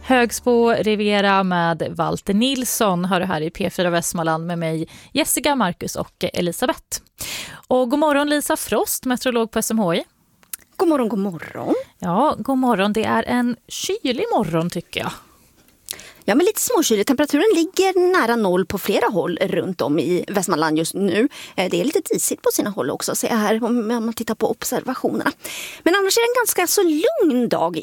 Högsbo Riviera med Walter Nilsson har du här i P4 Västmanland med mig, Jessica, Marcus och Elisabeth. Och god morgon Lisa Frost, meteorolog på SMHI. God morgon, god morgon. Ja, god morgon. Det är en kylig morgon tycker jag. Ja, men lite småkylig. Temperaturen ligger nära noll på flera håll runt om i Västmanland just nu. Det är lite disigt på sina håll också, ser jag här om man tittar på observationerna. Men annars är det en ganska så lugn dag